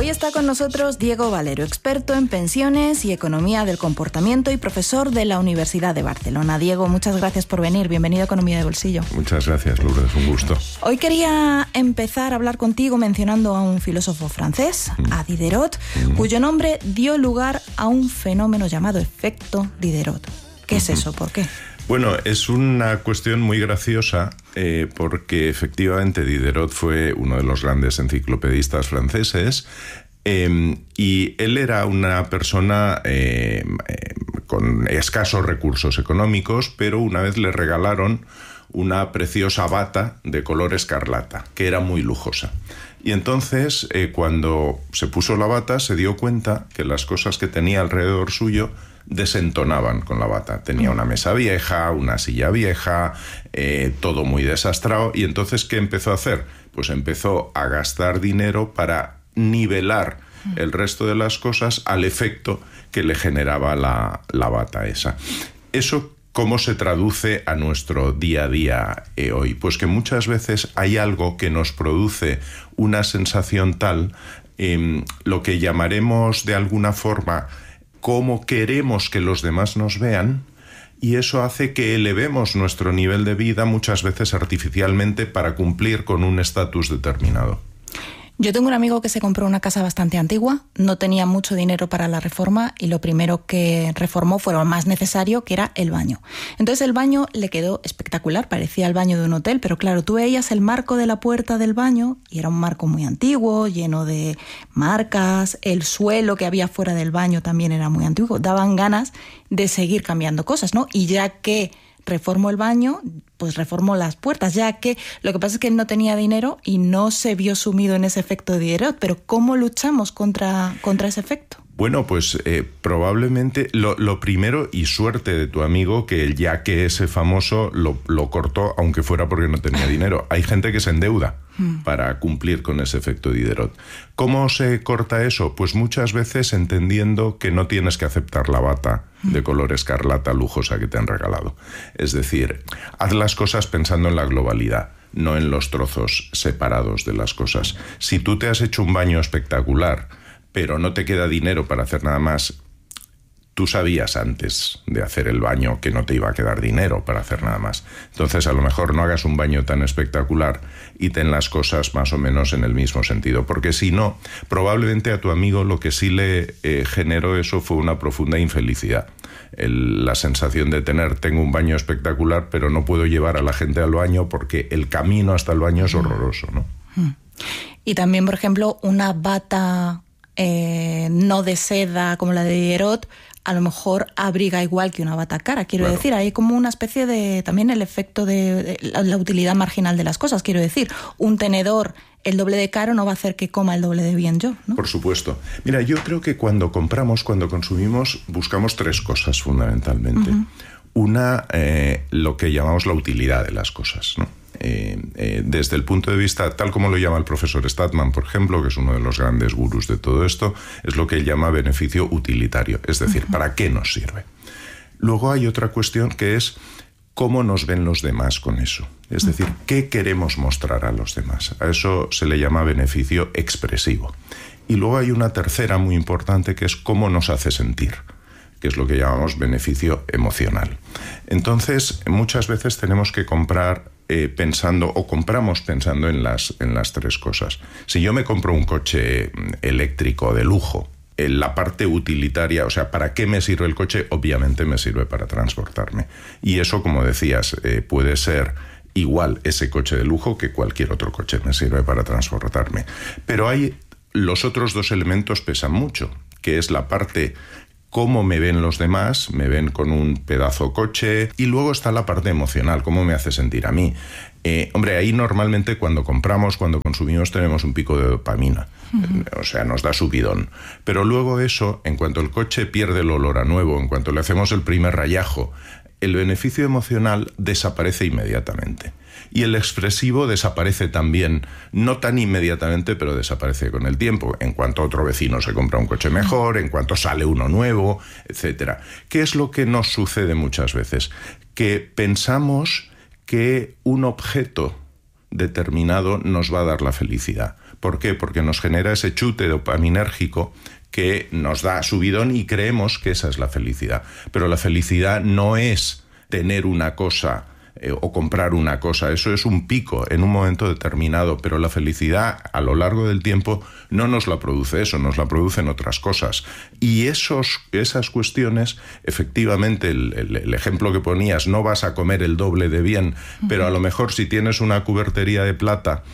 Hoy está con nosotros Diego Valero, experto en pensiones y economía del comportamiento y profesor de la Universidad de Barcelona. Diego, muchas gracias por venir. Bienvenido a Economía de Bolsillo. Muchas gracias, Lourdes. Un gusto. Hoy quería empezar a hablar contigo mencionando a un filósofo francés, a Diderot, cuyo nombre dio lugar a un fenómeno llamado efecto Diderot. ¿Qué es eso? ¿Por qué? Bueno, es una cuestión muy graciosa porque efectivamente Diderot fue uno de los grandes enciclopedistas franceses y él era una persona con escasos recursos económicos, pero una vez le regalaron una preciosa bata de color escarlata, que era muy lujosa. Y entonces, cuando se puso la bata, se dio cuenta que las cosas que tenía alrededor suyo desentonaban con la bata. Tenía una mesa vieja, una silla vieja, todo muy desastrado. Y entonces, ¿qué empezó a hacer? Pues empezó a gastar dinero para nivelar el resto de las cosas al efecto que le generaba la bata esa. Eso, ¿cómo se traduce a nuestro día a día hoy? Pues que muchas veces hay algo que nos produce una sensación tal, lo que llamaremos de alguna forma cómo queremos que los demás nos vean, y eso hace que elevemos nuestro nivel de vida muchas veces artificialmente para cumplir con un estatus determinado. Yo tengo un amigo que se compró una casa bastante antigua, no tenía mucho dinero para la reforma y lo primero que reformó fue lo más necesario, que era el baño. Entonces el baño le quedó espectacular, parecía el baño de un hotel, pero claro, tú veías el marco de la puerta del baño y era un marco muy antiguo, lleno de marcas, el suelo que había fuera del baño también era muy antiguo, daban ganas de seguir cambiando cosas, ¿no? Y ya que reformó el baño, pues reformó las puertas, ya que lo que pasa es que él no tenía dinero y no se vio sumido en ese efecto de Diderot. Pero ¿cómo luchamos contra ese efecto? Bueno, pues probablemente lo primero, y suerte de tu amigo, que el ya que ese famoso lo cortó, aunque fuera porque no tenía dinero. Hay gente que se endeuda para cumplir con ese efecto Diderot. ¿Cómo se corta eso? Pues muchas veces entendiendo que no tienes que aceptar la bata de color escarlata lujosa que te han regalado. Es decir, haz las cosas pensando en la globalidad, no en los trozos separados de las cosas. Si tú te has hecho un baño espectacular, pero no te queda dinero para hacer nada más, tú sabías antes de hacer el baño que no te iba a quedar dinero para hacer nada más. Entonces, a lo mejor no hagas un baño tan espectacular y ten las cosas más o menos en el mismo sentido, porque si no, probablemente a tu amigo lo que sí le generó eso fue una profunda infelicidad. La sensación de tengo un baño espectacular, pero no puedo llevar a la gente al baño porque el camino hasta el baño es horroroso, ¿no? Y también, por ejemplo, una bata no de seda como la de Diderot, a lo mejor abriga igual que una bata cara, quiero decir, hay como una especie de, también el efecto de la utilidad marginal de las cosas, quiero decir, un tenedor el doble de caro no va a hacer que coma el doble de bien yo, ¿no? Por supuesto. Mira, yo creo que cuando consumimos, buscamos tres cosas fundamentalmente. Una, lo que llamamos la utilidad de las cosas, ¿no? Desde el punto de vista, tal como lo llama el profesor Stadtman, por ejemplo, que es uno de los grandes gurús de todo esto, es lo que él llama beneficio utilitario, es decir, ¿para qué nos sirve? Luego hay otra cuestión que es cómo nos ven los demás con eso, es decir, ¿qué queremos mostrar a los demás? A eso se le llama beneficio expresivo. Y luego hay una tercera muy importante que es cómo nos hace sentir, que es lo que llamamos beneficio emocional. Entonces, muchas veces tenemos que comprar compramos pensando en las tres cosas. Si yo me compro un coche eléctrico de lujo, la parte utilitaria, o sea, ¿para qué me sirve el coche? Obviamente me sirve para transportarme. Y eso, como decías, puede ser igual ese coche de lujo que cualquier otro coche, me sirve para transportarme. Pero los otros dos elementos pesan mucho, que es la parte cómo me ven los demás, me ven con un pedazo coche, y luego está la parte emocional, cómo me hace sentir a mí. Hombre, ahí normalmente cuando consumimos tenemos un pico de dopamina, o sea, nos da subidón. Pero luego eso, en cuanto el coche pierde el olor a nuevo, en cuanto le hacemos el primer rayajo, el beneficio emocional desaparece inmediatamente. Y el expresivo desaparece también, no tan inmediatamente, pero desaparece con el tiempo, en cuanto otro vecino se compra un coche mejor, en cuanto sale uno nuevo, etc. ¿Qué es lo que nos sucede muchas veces? Que pensamos que un objeto determinado nos va a dar la felicidad. ¿Por qué? Porque nos genera ese chute dopaminérgico que nos da subidón y creemos que esa es la felicidad. Pero la felicidad no es tener una cosa o comprar una cosa, eso es un pico en un momento determinado, pero la felicidad a lo largo del tiempo no nos la produce eso, nos la producen otras cosas. Y esas cuestiones, efectivamente, el ejemplo que ponías, no vas a comer el doble de bien, pero a lo mejor si tienes una cubertería de plata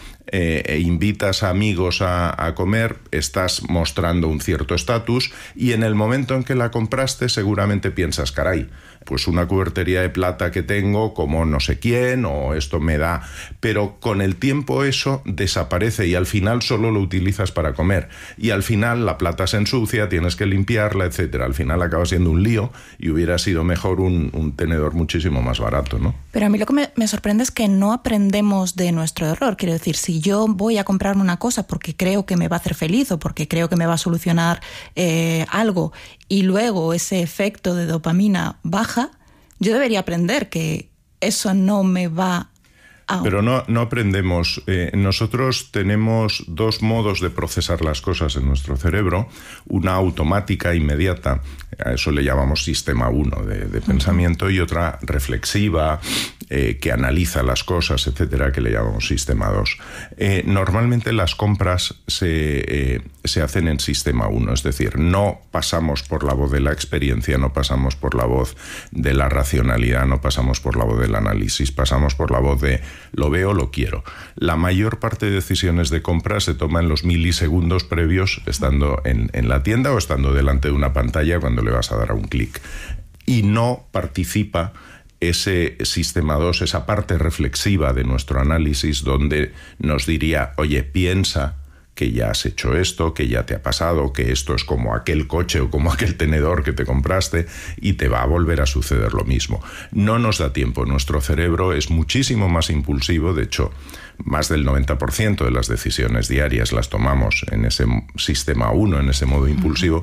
e invitas a amigos a comer, estás mostrando un cierto estatus, y en el momento en que la compraste seguramente piensas, caray, pues una cubertería de plata que tengo como no sé quién, o esto me da, pero con el tiempo eso desaparece y al final solo lo utilizas para comer, y al final la plata se ensucia, tienes que limpiarla, etcétera. Al final acaba siendo un lío y hubiera sido mejor un tenedor muchísimo más barato, ¿no? Pero a mí lo que me sorprende es que no aprendemos de nuestro error. Quiero decir, si yo voy a comprarme una cosa porque creo que me va a hacer feliz o porque creo que me va a solucionar algo, y luego ese efecto de dopamina baja, yo debería aprender que eso no me va a... Pero no aprendemos. Nosotros tenemos dos modos de procesar las cosas en nuestro cerebro. Una automática, inmediata, a eso le llamamos sistema 1 de pensamiento, y otra reflexiva, que analiza las cosas, etcétera, que le llamamos sistema 2. Normalmente las compras se hacen en sistema 1, es decir, no pasamos por la voz de la experiencia, no pasamos por la voz de la racionalidad, no pasamos por la voz del análisis, pasamos por la voz de lo veo, lo quiero. La mayor parte de decisiones de compra se toman en los milisegundos previos, estando en la tienda o estando delante de una pantalla cuando le vas a dar a un clic. Y no participa ese sistema 2, esa parte reflexiva de nuestro análisis, donde nos diría, oye, piensa que ya has hecho esto, que ya te ha pasado, que esto es como aquel coche o como aquel tenedor que te compraste y te va a volver a suceder lo mismo. No nos da tiempo, nuestro cerebro es muchísimo más impulsivo, de hecho, más del 90% de las decisiones diarias las tomamos en ese sistema 1, en ese modo impulsivo,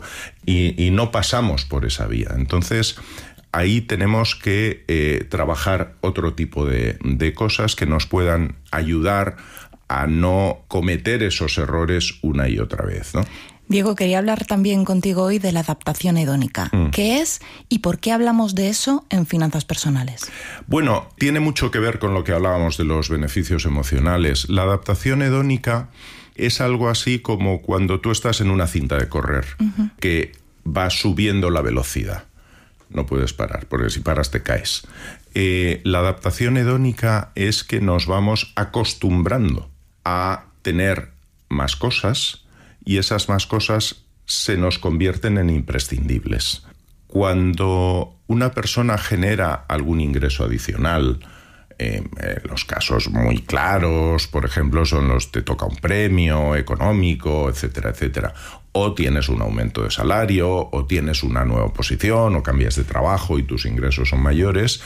y no pasamos por esa vía. Entonces, ahí tenemos que trabajar otro tipo de cosas que nos puedan ayudar a no cometer esos errores una y otra vez, ¿no? Diego, quería hablar también contigo hoy de la adaptación hedónica. ¿Qué es y por qué hablamos de eso en finanzas personales? Bueno, tiene mucho que ver con lo que hablábamos de los beneficios emocionales. La adaptación hedónica es algo así como cuando tú estás en una cinta de correr, que va subiendo la velocidad. No puedes parar, porque si paras te caes. La adaptación hedónica es que nos vamos acostumbrando a tener más cosas, y esas más cosas se nos convierten en imprescindibles. Cuando una persona genera algún ingreso adicional, los casos muy claros, por ejemplo, son los te toca un premio económico, etcétera, etcétera, o tienes un aumento de salario, o tienes una nueva posición, o cambias de trabajo y tus ingresos son mayores,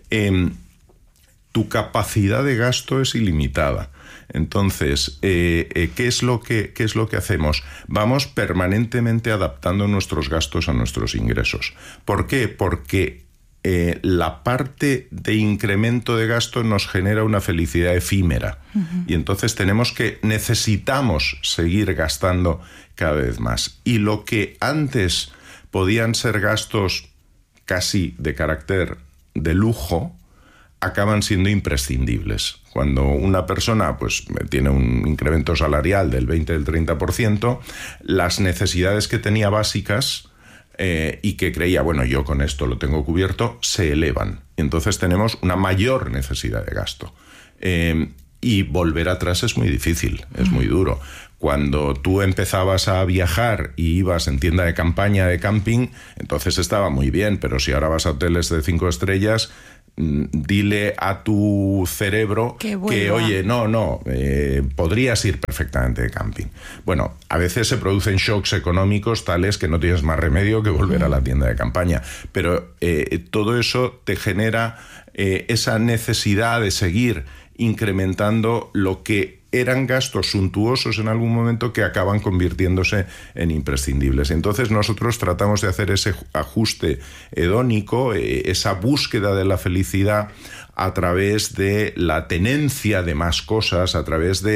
tu capacidad de gasto es ilimitada. Entonces, ¿qué es lo que hacemos? Vamos permanentemente adaptando nuestros gastos a nuestros ingresos. ¿Por qué? Porque la parte de incremento de gasto nos genera una felicidad efímera. Y entonces necesitamos seguir gastando cada vez más. Y lo que antes podían ser gastos casi de carácter de lujo, acaban siendo imprescindibles. Cuando una persona pues tiene un incremento salarial del 20, del 30%, las necesidades que tenía básicas y que creía, bueno, yo con esto lo tengo cubierto, se elevan. Entonces tenemos una mayor necesidad de gasto. Y volver atrás es muy difícil, es muy duro. Cuando tú empezabas a viajar y ibas en tienda de campaña, de camping, entonces estaba muy bien, pero si ahora vas a hoteles de 5 estrellas, dile a tu cerebro que oye, podrías ir perfectamente de camping. Bueno, a veces se producen shocks económicos tales que no tienes más remedio que volver a la tienda de campaña, pero todo eso te genera esa necesidad de seguir incrementando lo que eran gastos suntuosos en algún momento que acaban convirtiéndose en imprescindibles. Entonces nosotros tratamos de hacer ese ajuste hedónico, esa búsqueda de la felicidad a través de la tenencia de más cosas, a través de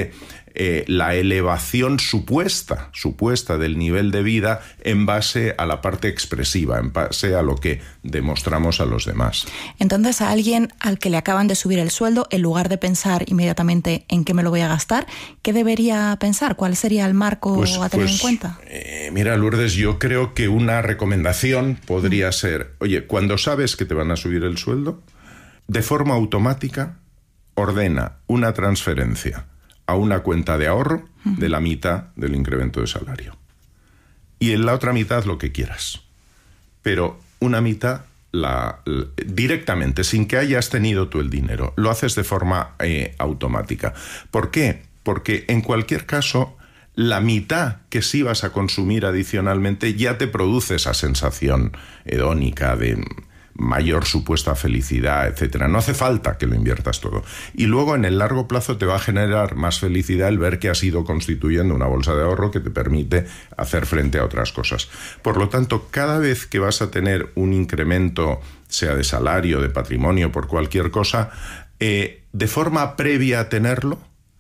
la elevación supuesta del nivel de vida en base a la parte expresiva, en base a lo que demostramos a los demás. Entonces, a alguien al que le acaban de subir el sueldo, en lugar de pensar inmediatamente en qué me lo voy a gastar, ¿qué debería pensar? ¿Cuál sería el marco a tener en cuenta? Mira, Lourdes, yo creo que una recomendación podría ser, oye, cuando sabes que te van a subir el sueldo, de forma automática ordena una transferencia a una cuenta de ahorro de la mitad del incremento de salario. Y en la otra mitad lo que quieras. Pero una mitad directamente, sin que hayas tenido tú el dinero. Lo haces de forma automática. ¿Por qué? Porque en cualquier caso, la mitad que sí vas a consumir adicionalmente ya te produce esa sensación hedónica de mayor supuesta felicidad, etcétera. No hace falta que lo inviertas todo. Y luego en el largo plazo te va a generar más felicidad el ver que has ido constituyendo una bolsa de ahorro que te permite hacer frente a otras cosas. Por lo tanto, cada vez que vas a tener un incremento, sea de salario, de patrimonio, por cualquier cosa, de forma previa a tenerlo,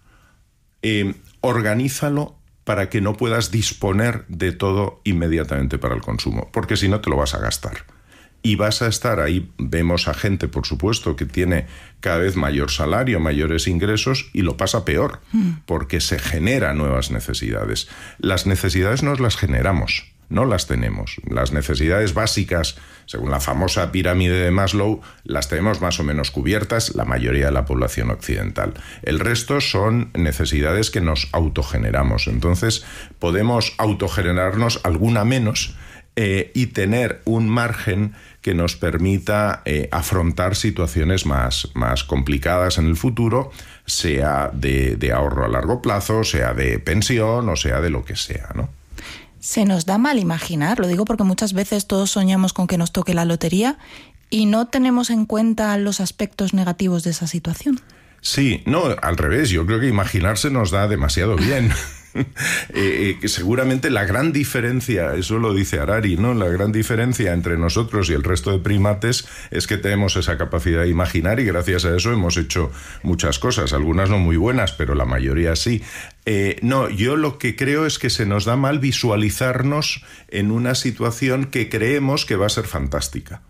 organízalo para que no puedas disponer de todo inmediatamente para el consumo, porque si no te lo vas a gastar. Y vas a estar ahí, vemos a gente, por supuesto, que tiene cada vez mayor salario, mayores ingresos y lo pasa peor, porque se generan nuevas necesidades. Las necesidades nos las generamos, no las tenemos. Las necesidades básicas, según la famosa pirámide de Maslow, las tenemos más o menos cubiertas la mayoría de la población occidental. El resto son necesidades que nos autogeneramos. Entonces, podemos autogenerarnos alguna menos y tener un margen que nos permita afrontar situaciones más complicadas en el futuro, sea de ahorro a largo plazo, sea de pensión o sea de lo que sea, ¿no? Se nos da mal imaginar, lo digo porque muchas veces todos soñamos con que nos toque la lotería y no tenemos en cuenta los aspectos negativos de esa situación. Sí, no, al revés, yo creo que imaginarse nos da demasiado bien. Que seguramente la gran diferencia, eso lo dice Harari, ¿no? La gran diferencia entre nosotros y el resto de primates es que tenemos esa capacidad de imaginar y gracias a eso hemos hecho muchas cosas, algunas no muy buenas, pero la mayoría sí. No, yo lo que creo es que se nos da mal visualizarnos en una situación que creemos que va a ser fantástica.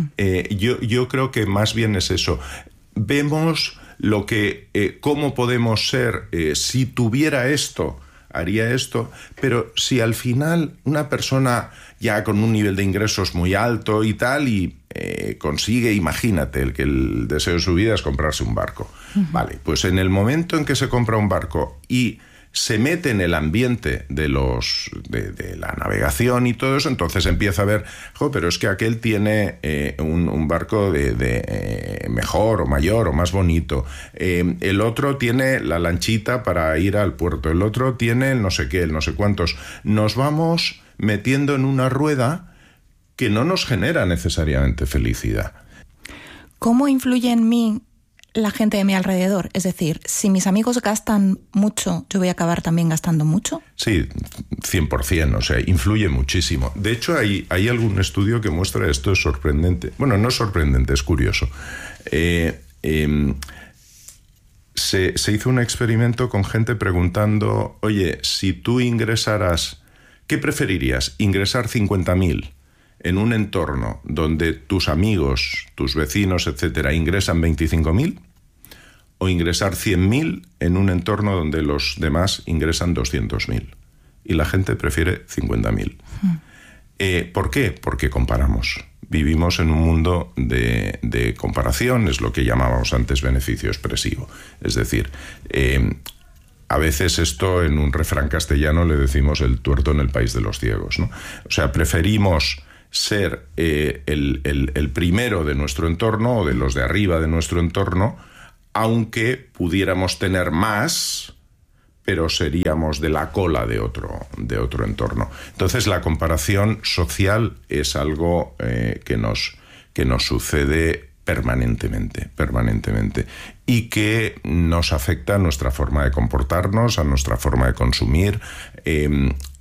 Yo creo que más bien es eso. Vemos lo que, cómo podemos ser, si tuviera esto, haría esto, pero si al final una persona ya con un nivel de ingresos muy alto y tal, y consigue, imagínate, que el deseo de su vida es comprarse un barco. Vale, pues en el momento en que se compra un barco y se mete en el ambiente de la navegación y todo eso, entonces empieza a ver, pero es que aquel tiene un barco de mejor o mayor o más bonito, el otro tiene la lanchita para ir al puerto, el otro tiene el no sé qué, el no sé cuántos. Nos vamos metiendo en una rueda que no nos genera necesariamente felicidad. ¿Cómo influye en mí la gente de mi alrededor? Es decir, si mis amigos gastan mucho, ¿yo voy a acabar también gastando mucho? Sí, 100%, o sea, influye muchísimo. De hecho, hay algún estudio que muestra esto, es sorprendente. Bueno, no es sorprendente, es curioso. Se hizo un experimento con gente preguntando, oye, si tú ingresaras, ¿qué preferirías? ¿Ingresar 50.000 en un entorno donde tus amigos, tus vecinos, etcétera, ingresan 25.000, o ingresar 100.000 en un entorno donde los demás ingresan 200.000? Y la gente prefiere 50.000. ¿Por qué? Porque comparamos. Vivimos en un mundo de comparación, es lo que llamábamos antes beneficio expresivo. Es decir, a veces esto en un refrán castellano le decimos el tuerto en el país de los ciegos, ¿no? O sea, preferimos ser el primero de nuestro entorno o de los de arriba de nuestro entorno, aunque pudiéramos tener más, pero seríamos de la cola de otro entorno. Entonces la comparación social es algo que nos sucede permanentemente, y que nos afecta a nuestra forma de comportarnos, a nuestra forma de consumir.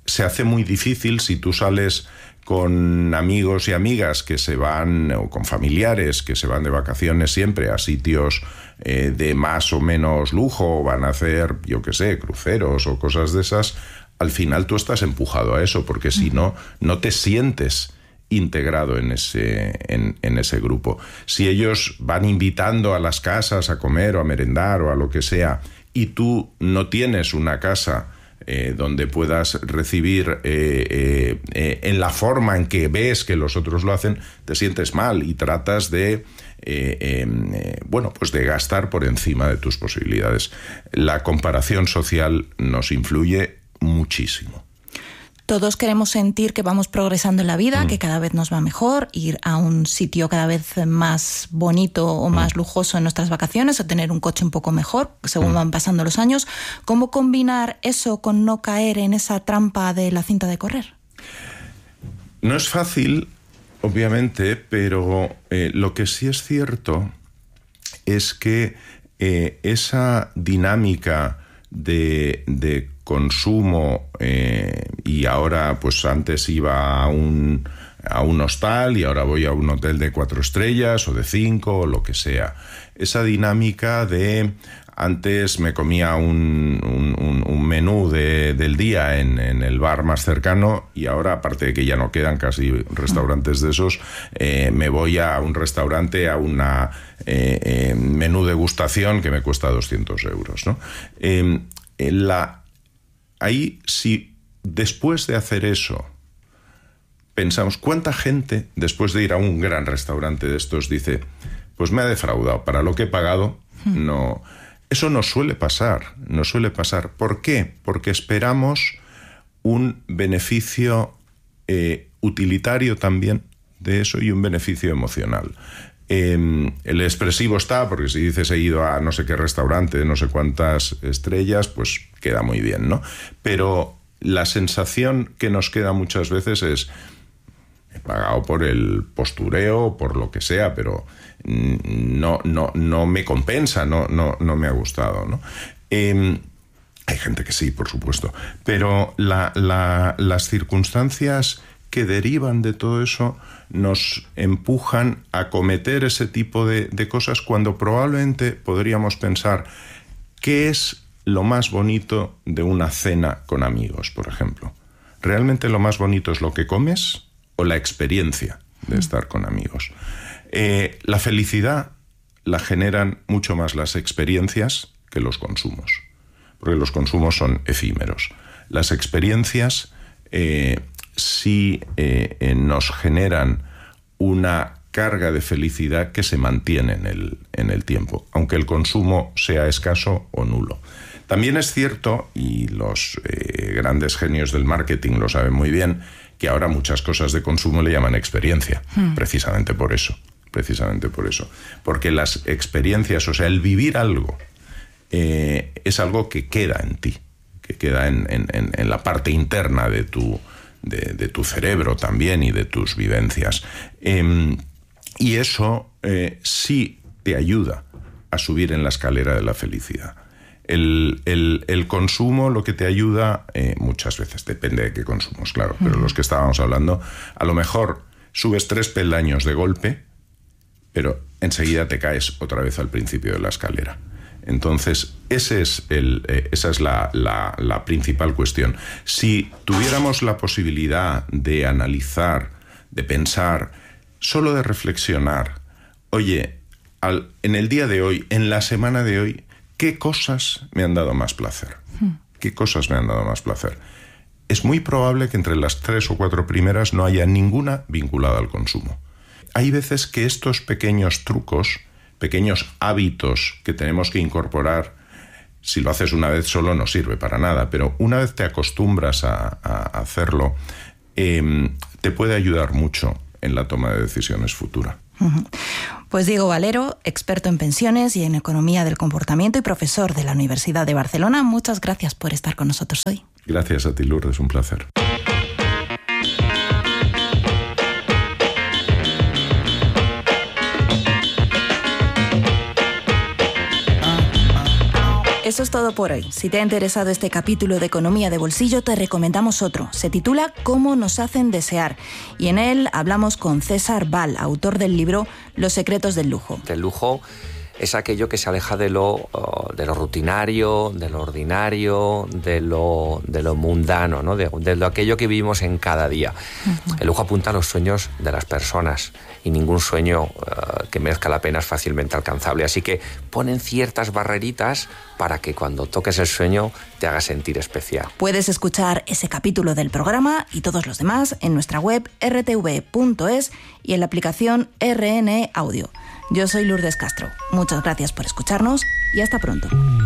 se hace muy difícil si tú sales con amigos y amigas que se van, o con familiares que se van de vacaciones siempre a sitios de más o menos lujo, o van a hacer, yo qué sé, cruceros o cosas de esas. Al final tú estás empujado a eso, porque si no, no te sientes integrado en ese grupo. Si ellos van invitando a las casas a comer o a merendar o a lo que sea, y tú no tienes una casa donde puedas recibir en la forma en que ves que los otros lo hacen, te sientes mal y tratas de pues de gastar por encima de tus posibilidades. La comparación social nos influye muchísimo. Todos queremos sentir que vamos progresando en la vida, que cada vez nos va mejor, ir a un sitio cada vez más bonito o más lujoso en nuestras vacaciones, o tener un coche un poco mejor según van pasando los años. ¿Cómo combinar eso con no caer en esa trampa de la cinta de correr? No es fácil, obviamente, pero lo que sí es cierto es que esa dinámica de consumo, y ahora, pues antes iba a un hostal y ahora voy a un hotel de 4 estrellas o de 5 o lo que sea. Esa dinámica de antes me comía un menú del día en el bar más cercano, y ahora, aparte de que ya no quedan casi restaurantes de esos, me voy a un restaurante a una menú degustación que me cuesta 200 euros, ¿no? Ahí, si después de hacer eso pensamos, ¿cuánta gente después de ir a un gran restaurante de estos dice, pues me ha defraudado, para lo que he pagado? No, eso no suele pasar. ¿Por qué? Porque esperamos un beneficio utilitario también de eso, y un beneficio emocional. El expresivo está, porque si dices he ido a no sé qué restaurante de no sé cuántas estrellas, pues queda muy bien, ¿no? Pero la sensación que nos queda muchas veces es, he pagado por el postureo, por lo que sea, pero no me compensa, no me ha gustado, ¿no? Hay gente que sí, por supuesto, pero las circunstancias que derivan de todo eso nos empujan a cometer ese tipo de cosas, cuando probablemente podríamos pensar, ¿qué es lo más bonito de una cena con amigos, por ejemplo? ¿Realmente lo más bonito es lo que comes o la experiencia de estar con amigos? La felicidad la generan mucho más las experiencias que los consumos, porque los consumos son efímeros. Las experiencias sí nos generan una carga de felicidad que se mantiene en el tiempo, aunque el consumo sea escaso o nulo. También es cierto, y los grandes genios del marketing lo saben muy bien, que ahora muchas cosas de consumo le llaman experiencia, precisamente por eso. Porque las experiencias, o sea, el vivir algo, es algo que queda en ti, que queda en la parte interna de tu cerebro también, y de tus vivencias. Y eso sí te ayuda a subir en la escalera de la felicidad. El consumo lo que te ayuda, muchas veces, depende de qué consumos, claro, pero los que estábamos hablando, a lo mejor subes 3 peldaños de golpe, pero enseguida te caes otra vez al principio de la escalera. Entonces, esa es la principal cuestión. Si tuviéramos la posibilidad de analizar, de pensar, solo de reflexionar, oye, en el día de hoy, en la semana de hoy, ¿qué cosas me han dado más placer? ¿Qué cosas me han dado más placer? Es muy probable que entre las 3 o 4 primeras no haya ninguna vinculada al consumo. Hay veces que estos pequeños trucos, pequeños hábitos que tenemos que incorporar, si lo haces una vez solo no sirve para nada, pero una vez te acostumbras a hacerlo, te puede ayudar mucho en la toma de decisiones futura. Pues Diego Valero, experto en pensiones y en economía del comportamiento y profesor de la Universidad de Barcelona, muchas gracias por estar con nosotros hoy. Gracias a ti, Lourdes, un placer. Eso es todo por hoy. Si te ha interesado este capítulo de Economía de Bolsillo, te recomendamos otro. Se titula ¿Cómo nos hacen desear? Y en él hablamos con César Val, autor del libro Los secretos del lujo. El lujo es aquello que se aleja de lo rutinario, de lo ordinario, de lo mundano, ¿no? de aquello que vivimos en cada día. Uh-huh. El lujo apunta a los sueños de las personas y ningún sueño que merezca la pena es fácilmente alcanzable. Así que ponen ciertas barreritas para que cuando toques el sueño te haga sentir especial. Puedes escuchar ese capítulo del programa y todos los demás en nuestra web rtv.es y en la aplicación RN Audio. Yo soy Lourdes Castro. Muchas gracias por escucharnos y hasta pronto.